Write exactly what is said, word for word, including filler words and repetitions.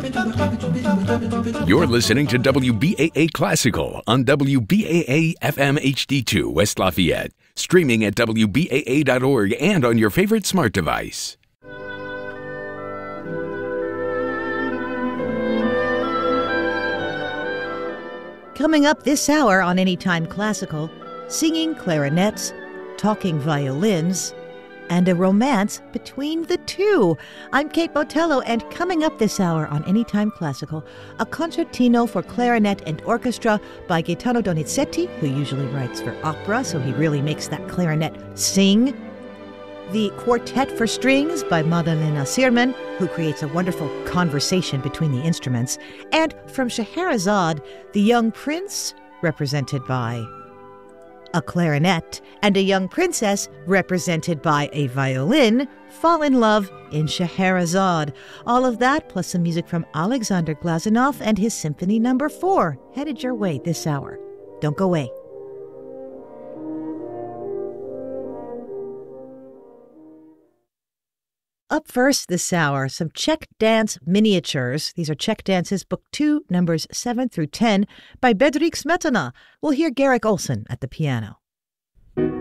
You're listening to W B A A Classical on W B A A F M H D two West Lafayette, streaming at W B A A dot org and on your favorite smart device. Coming up this hour on Anytime Classical, singing clarinets, talking violins, and a romance between the two. I'm Kate Botello, and coming up this hour on Anytime Classical, a concertino for clarinet and orchestra by Gaetano Donizetti, who usually writes for opera, so he really makes that clarinet sing. The Quartet for Strings by Madalena Sirman, who creates a wonderful conversation between the instruments. And from Scheherazade, the young prince, represented by a clarinet, and a young princess, represented by a violin, fall in love in Scheherazade. All of that, plus some music from Alexander Glazunov and his Symphony Number Four, headed your way this hour. Don't go away. Up first this hour, some Czech dance miniatures. These are Czech Dances, Book two, numbers seven through ten, by Bedřich Smetana. We'll hear Garrick Olson at the piano.